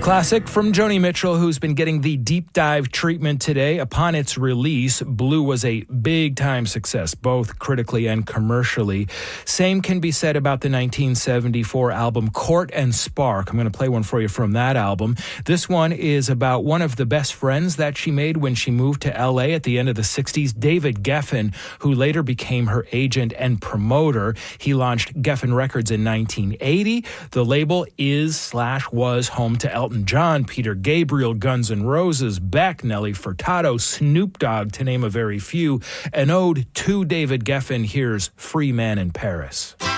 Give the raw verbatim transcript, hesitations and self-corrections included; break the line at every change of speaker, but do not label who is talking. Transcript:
Classic from Joni Mitchell, who's been getting the deep dive treatment today. Upon its release, Blue was a big-time success, both critically and commercially. Same can be said about the nineteen seventy-four album Court and Spark. I'm going to play one for you from that album. This one is about one of the best friends that she made when she moved to L A at the end of the sixties, David Geffen, who later became her agent and promoter. He launched Geffen Records in nineteen eighty. The label is slash was home to Elton John, Peter Gabriel, Guns N' Roses, Beck, Nelly Furtado, Snoop Dogg, to name a very few. An ode to David Geffen. Here's Free Man in Paris.